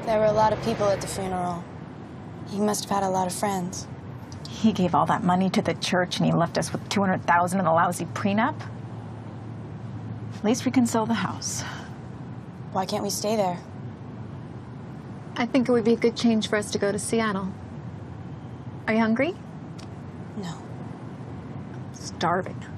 There were a lot of people at the funeral. He must have had a lot of friends. He gave all that money to the church and he left us with $200,000 and a lousy prenup. At least we can sell the house. Why can't we stay there? I think it would be a good change for us to go to Seattle. Are you hungry? No. Starving.